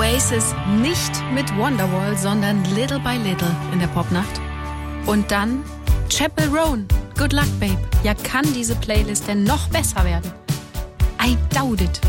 Oasis nicht mit Wonderwall, sondern Little by Little in der Popnacht. Und dann Chappell Roan, Good Luck Babe. Ja, kann diese Playlist denn noch besser werden? I doubt it.